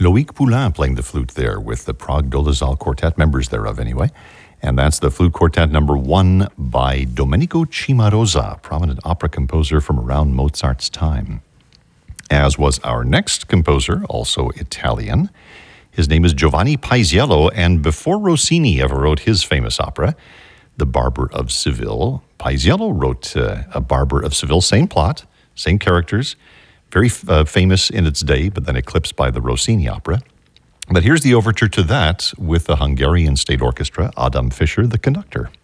Loïc Poulain playing the flute there with the Prague Dolezal Quartet, members thereof anyway. And that's the Flute Quartet number 1 by Domenico Cimarosa, prominent opera composer from around Mozart's time. As was our next composer, also Italian. His name is Giovanni Paisiello, and before Rossini ever wrote his famous opera, The Barber of Seville, Paisiello wrote A Barber of Seville, same plot, same characters, very famous in its day, but then eclipsed by the Rossini opera. But here's the overture to that with the Hungarian State Orchestra, Adam Fischer, the conductor.